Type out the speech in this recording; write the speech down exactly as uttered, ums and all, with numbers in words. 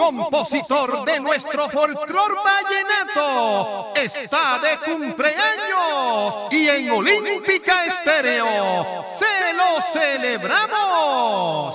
compositor de nuestro folclor vallenato, está de cumpleaños y en Olímpica Estéreo se lo celebramos.